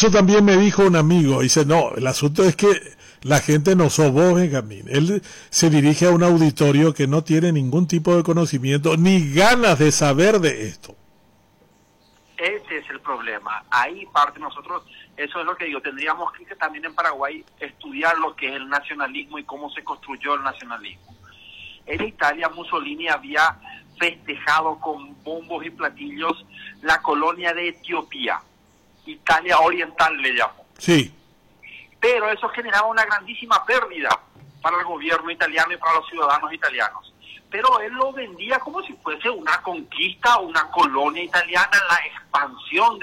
Eso también me dijo un amigo. Dice, no, el asunto es que la gente no sos vos, Benjamín. Él se dirige a un auditorio que no tiene ningún tipo de conocimiento ni ganas de saber de esto. Ese es el problema. Ahí parte nosotros, eso es lo que digo, tendríamos que también en Paraguay estudiar lo que es el nacionalismo y cómo se construyó el nacionalismo. En Italia, Mussolini había festejado con bombos y platillos la colonia de Etiopía, Italia Oriental le llamó. Sí. Pero eso generaba una grandísima pérdida para el gobierno italiano y para los ciudadanos italianos. Pero él lo vendía como si fuese una conquista, una colonia italiana, la expansión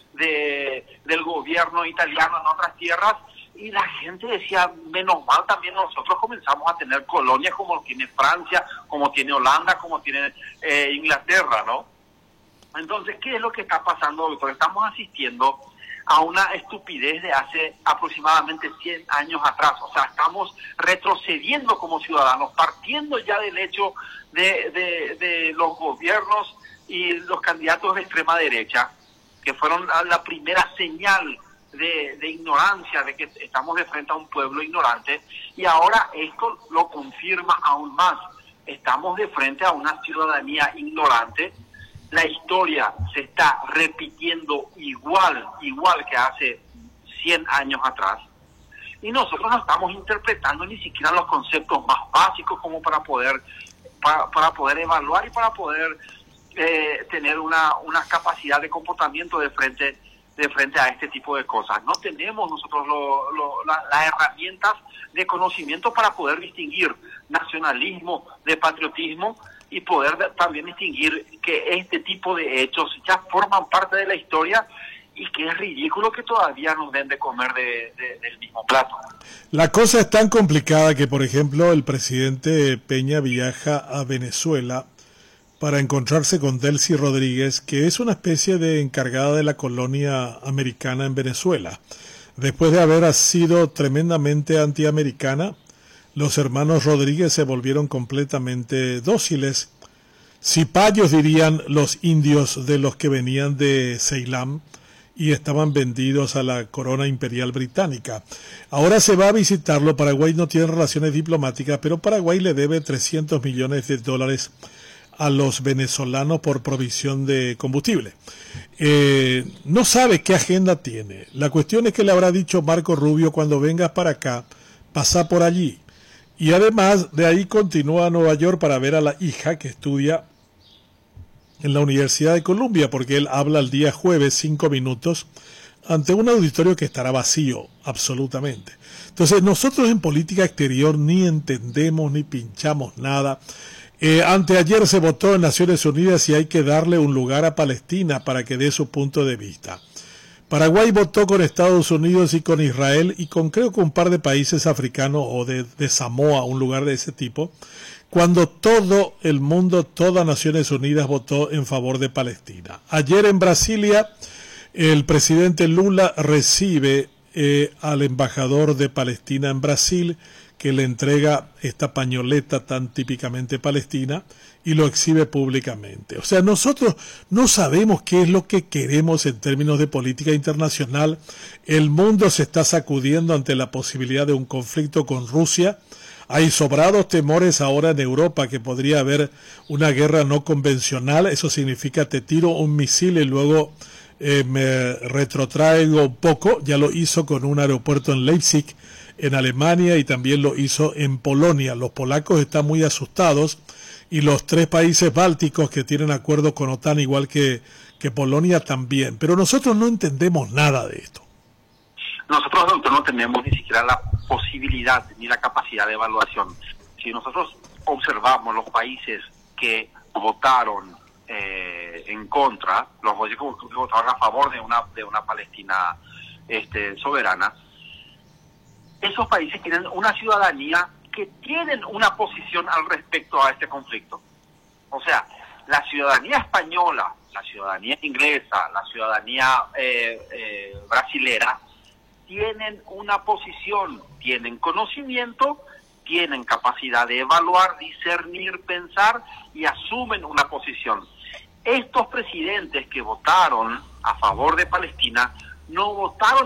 del gobierno italiano en otras tierras, y la gente decía, menos mal también nosotros comenzamos a tener colonias como tiene Francia, como tiene Holanda, como tiene Inglaterra, ¿no? Entonces, ¿qué es lo que está pasando, doctor? Estamos asistiendo a una estupidez de hace aproximadamente 100 años atrás. O sea, estamos retrocediendo como ciudadanos, partiendo ya del hecho de los gobiernos y los candidatos de extrema derecha, que fueron la primera señal de ignorancia, de que estamos de frente a un pueblo ignorante, y ahora esto lo confirma aún más. Estamos de frente a una ciudadanía ignorante. La historia se está repitiendo igual que hace 100 años atrás, y nosotros no estamos interpretando ni siquiera los conceptos más básicos como para poder evaluar y para poder tener una capacidad de comportamiento de frente a este tipo de cosas. No tenemos nosotros las herramientas de conocimiento para poder distinguir nacionalismo de patriotismo y poder también distinguir que este tipo de hechos ya forman parte de la historia y que es ridículo que todavía nos den de comer del mismo plato. La cosa es tan complicada que, por ejemplo, el presidente Peña viaja a Venezuela para encontrarse con Delcy Rodríguez, que es una especie de encargada de la colonia americana en Venezuela. Después de haber sido tremendamente antiamericana, los hermanos Rodríguez se volvieron completamente dóciles. Cipayos, dirían los indios de los que venían de Ceilán y estaban vendidos a la corona imperial británica. Ahora se va a visitarlo. Paraguay no tiene relaciones diplomáticas, pero Paraguay le debe $300 millones a los venezolanos por provisión de combustible. No sabe qué agenda tiene. La cuestión es que le habrá dicho Marco Rubio, cuando vengas para acá, pasa por allí. Y además de ahí continúa a Nueva York para ver a la hija que estudia en la Universidad de Columbia, porque él habla el día jueves 5 minutos ante un auditorio que estará vacío, absolutamente. Entonces nosotros en política exterior ni entendemos ni pinchamos nada. Anteayer se votó en Naciones Unidas y hay que darle un lugar a Palestina para que dé su punto de vista. Paraguay votó con Estados Unidos y con Israel y con creo que un par de países africanos o de Samoa, un lugar de ese tipo, cuando todo el mundo, todas Naciones Unidas votó en favor de Palestina. Ayer en Brasilia el presidente Lula recibe al embajador de Palestina en Brasil, que le entrega esta pañoleta tan típicamente palestina y lo exhibe públicamente. O sea, nosotros no sabemos qué es lo que queremos en términos de política internacional. El mundo se está sacudiendo ante la posibilidad de un conflicto con Rusia. Hay sobrados temores ahora en Europa que podría haber una guerra no convencional. Eso significa te tiro un misil y luego me retrotraigo un poco. Ya lo hizo con un aeropuerto en Leipzig, en Alemania, y también lo hizo en Polonia. Los polacos están muy asustados y los 3 países bálticos que tienen acuerdos con OTAN igual que Polonia también. Pero nosotros no entendemos nada de esto. Nosotros, doctor, no tenemos ni siquiera la posibilidad ni la capacidad de evaluación. Si nosotros observamos los países que votaron en contra, los países que votaron a favor de una Palestina soberana, esos países tienen una ciudadanía que tienen una posición al respecto a este conflicto. O sea, la ciudadanía española, la ciudadanía inglesa, la ciudadanía brasilera, tienen una posición, tienen conocimiento, tienen capacidad de evaluar, discernir, pensar y asumen una posición. Estos presidentes que votaron a favor de Palestina no votaron